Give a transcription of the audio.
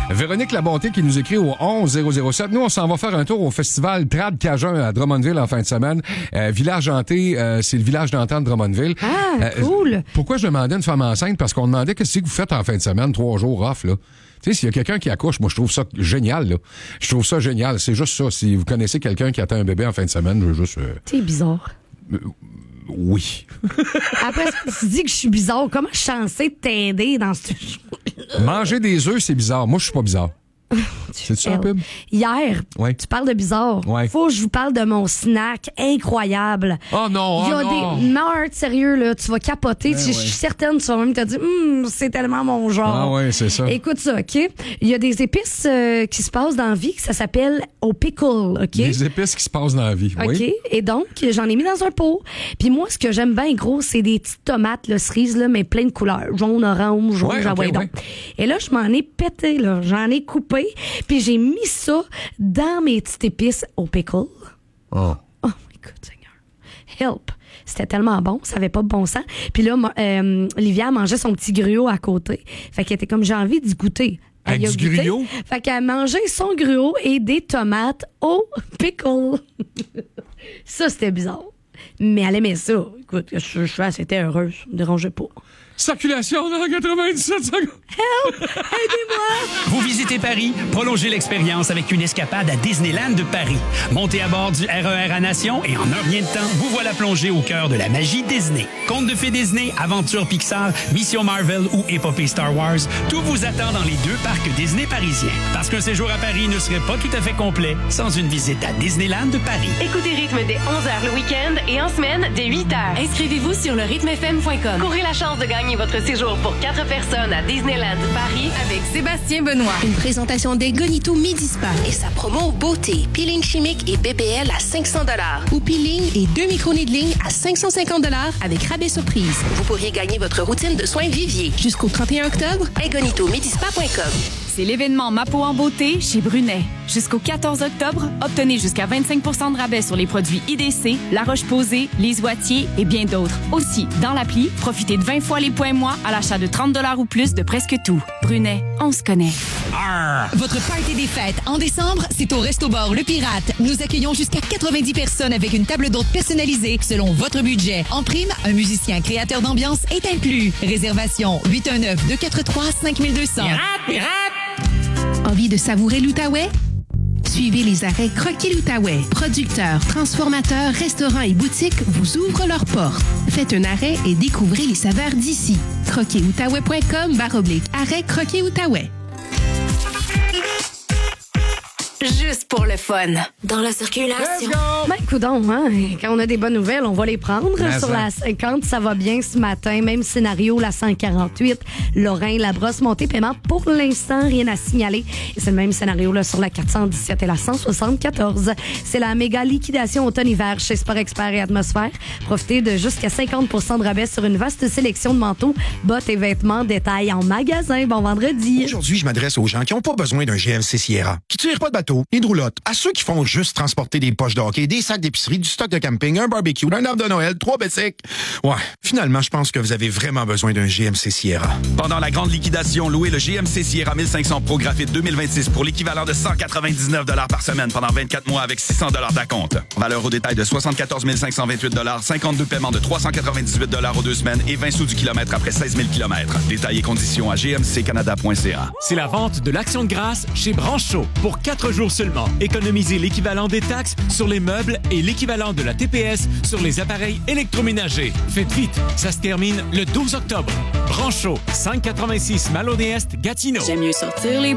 Véronique Labonté qui nous écrit au 11007. Nous, on s'en va faire un tour au festival Trad Cajun à Drummondville en fin de semaine. Village hanté, c'est le village d'antan de Drummondville. Ah, cool. Pourquoi je demandais une femme enceinte? Parce qu'on demandait qu'est-ce que vous faites en fin de semaine, 3 jours off, là. Tu sais, s'il y a quelqu'un qui accouche, moi, je trouve ça génial, là. Je trouve ça génial. C'est juste ça. Si vous connaissez quelqu'un qui attend un bébé en fin de semaine, je veux juste... C'est bizarre. Oui. Après, tu dis que je suis bizarre. Comment je suis censée t'aider dans ce... Manger des œufs, c'est bizarre. Moi, je suis pas bizarre. C'est ça, pub? Hier, ouais. Tu parles de bizarre. Ouais. Faut que je vous parle de mon snack incroyable. Oh non, Il y a des... Non, sérieux, là, tu vas capoter. Je suis certaine, tu vas même te dire, c'est tellement mon genre. Ah ouais, c'est ça. Écoute ça, OK? Il y a des épices qui se passent dans la vie, que ça s'appelle au pickle, OK? Des épices qui se passent dans la vie, OK? oui. Et donc, j'en ai mis dans un pot. Puis moi, ce que j'aime bien gros, c'est des petites tomates, là, cerises, là, mais plein de couleurs. Jaune, orange, rouge, okay, donc. Et là, je m'en ai pété, là. J'en ai coupé. Puis j'ai mis ça dans mes petites épices au pickle. Oh. Oh, écoute, Seigneur. Help. C'était tellement bon, ça avait pas de bon sens. Puis là, Olivia mangeait son petit gruau à côté. Fait qu'elle était comme, j'ai envie d'y goûter. Avec du gruau? Fait qu'elle mangeait son gruau et des tomates au pickle. Ça, c'était bizarre. Mais elle aimait ça. Écoute, je suis assez heureuse. Ça me dérangeait pas. Circulation dans 97 secondes. Help! Aidez-moi! Vous visitez Paris? Prolongez l'expérience avec une escapade à Disneyland de Paris. Montez à bord du RER à Nation et en un rien de temps, vous voilà plongé au cœur de la magie Disney. Contes de fées Disney, aventures Pixar, Mission Marvel ou épopée Star Wars, tout vous attend dans les 2 parcs Disney parisiens. Parce qu'un séjour à Paris ne serait pas tout à fait complet sans une visite à Disneyland de Paris. Écoutez Rythme dès 11h le week-end et en semaine dès 8h. Inscrivez-vous sur le rythmefm.com. Courez la chance de gagner votre séjour pour 4 personnes à Disneyland Paris avec Sébastien Benoît. Une présentation des Gonito Midi Spa et sa promo beauté, peeling chimique et BBL à 500 $ ou peeling et 2 micro-needling à 550 $ avec rabais surprise. Vous pourriez gagner votre routine de soins Vivier jusqu'au 31 octobre à gonito-midispa.com. C'est l'événement Ma peau en beauté chez Brunet. Jusqu'au 14 octobre, obtenez jusqu'à 25 % de rabais sur les produits IDC, La Roche-Posay, Les Oitiers et bien d'autres. Aussi, dans l'appli, profitez de 20 fois les points moi à l'achat de 30 $ ou plus de presque tout. Brunet, on se connaît. Votre party des fêtes en décembre, c'est au Resto-Bar Le Pirate. Nous accueillons jusqu'à 90 personnes avec une table d'hôtes personnalisée selon votre budget. En prime, un musicien créateur d'ambiance est inclus. Réservation 819-243-5200. Pirate! Envie de savourer l'Outaouais? Suivez les arrêts Croquis l'Outaouais. Producteurs, transformateurs, restaurants et boutiques vous ouvrent leurs portes. Faites un arrêt et découvrez les saveurs d'ici. croquisoutaouais.com/arrêt Croquis Outaouais. Juste pour le fun. Dans la circulation. Ben, coudonc, hein? Quand on a des bonnes nouvelles, on va les prendre. Mais sur ça. la 50, ça va bien ce matin. Même scénario, la 148. Lorrain, la brosse montée, paiement. Pour l'instant, rien à signaler. Et c'est le même scénario là, sur la 417 et la 174. C'est la méga liquidation automne-hiver chez Sport Expert et Atmosphère. Profitez de jusqu'à 50 % de rabais sur une vaste sélection de manteaux, bottes et vêtements. Détails en magasin. Bon vendredi. Aujourd'hui, je m'adresse aux gens qui n'ont pas besoin d'un GMC Sierra, qui tirent pas de bateau, ni de roulotte. À ceux qui font juste transporter des poches de hockey, des sacs d'épicerie, du stock de camping, un barbecue, un arbre de Noël, 3 bicycles. Ouais, finalement, je pense que vous avez vraiment besoin d'un GMC Sierra. Pendant la grande liquidation, louez le GMC Sierra 1500 Pro Graphite 2026 pour l'équivalent de 199 $ par semaine pendant 24 mois avec 600 $ d'acompte. Valeur au détail de 74 528 $, 52 paiements de 398 $ aux 2 semaines et 20 sous du kilomètre après 16 000 km. Détails et conditions à gmccanada.ca. C'est la vente de l'Action de grâce chez Brancho pour 4 jours seulement. Économisez l'équivalent des taxes sur les meubles et l'équivalent de la TPS sur les appareils électroménagers. Faites vite, ça se termine le 12 octobre. Brancho, 586 Maloney-Est, Gatineau. J'aime mieux sortir les